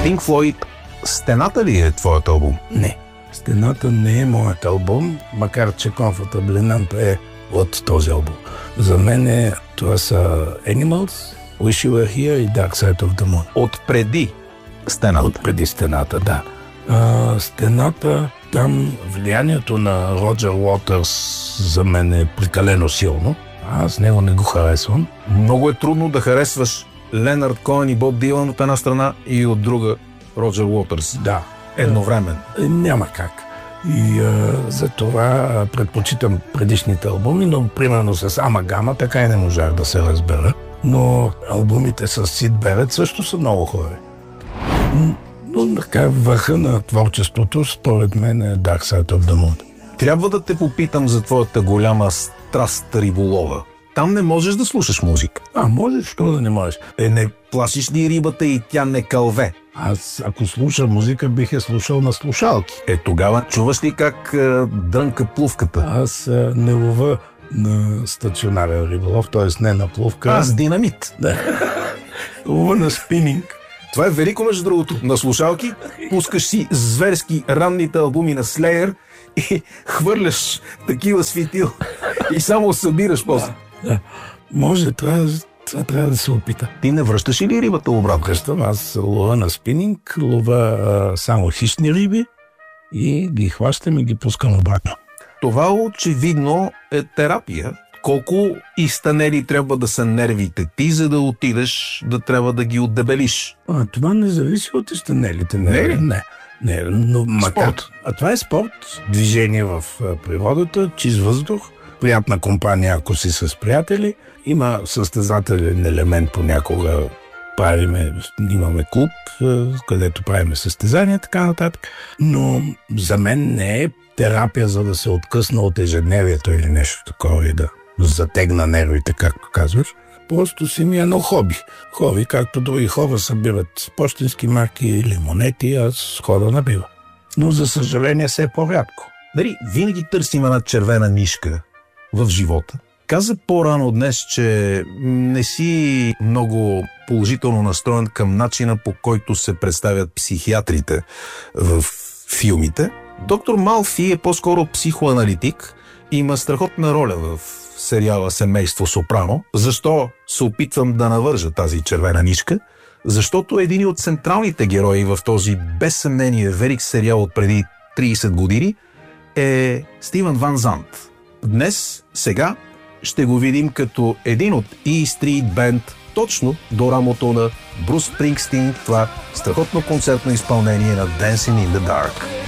Pink Floyd, Стената ли е твоят албум? Не. Стената не е моят албум, макар че Comfortably Numb е от този албум. За мен това са Animals, Wish You Were Here и Dark Side of the Moon. Отпреди Стената. Отпреди Стената, да. Стената, там влиянието на Роджер Уотърс за мен е прекалено силно. Аз него не го харесвам. Много е трудно да харесваш Ленард Коен и Боб Дилан от една страна и от друга Роджер Уотърс. Да. Едновременно. Няма как. И за това предпочитам предишните албуми, но примерно с Амагама така и не можах да се разбера. Но албумите с Сид Берет също са много хубави. Но така върха на творчеството според мен е Dark Side of the Moon. Трябва да те попитам за твоята голяма страст риболова. Там не можеш да слушаш музика. Можеш, що да не можеш? Не плашиш ли рибата и тя не кълве? Аз, ако слушам музика, бих я слушал на слушалки. Тогава чуваш ли как дрънка плувката? Аз не лова на стационарен риболов, т.е. не на плувка. Аз динамит. Да. Лова на спининг. Това е велико, между другото. На слушалки пускаш си зверски ранните албуми на Slayer и хвърляш такива светил и само събираш после. Да. Може, това трябва да се опита. Ти не връщаш ли рибата обратно? Връщам, аз лова на спининг, лова само хищни риби и ги хващам и ги пускам обратно. Това очевидно е терапия. Колко изтънели трябва да са нервите ти, за да отидеш да трябва да ги отдебелиш? Това не зависи от изтънелите нерви. Не, но спорт. Това е спорт, движение в природата, чист въздух, приятна компания, ако си с приятели. Има състезателен елемент понякога. Имаме клуб, където правиме състезания, така нататък. Но за мен не е терапия, за да се откъсна от ежедневието или нещо такова и да затегна нервите, както казваш. Просто си ми едно хоби. Хоби, както други хора събират пощенски марки или монети, аз хода на бива. Но за съжаление все по-рядко. Дали винаги търсим една червена нишка в живота? Каза по-рано днес, че не си много положително настроен към начина, по който се представят психиатрите в филмите. Доктор Малфи е по-скоро психоаналитик и има страхотна роля в сериала Семейство Сопрано. Защо се опитвам да навържа тази червена нишка? Защото един от централните герои в този без съмнение велик сериал от преди 30 години е Стивън Ван Зант. Днес, сега, ще го видим като един от E Street Band, точно до рамото на Брус Спрингстин, това страхотно концертно изпълнение на Dancing in the Dark.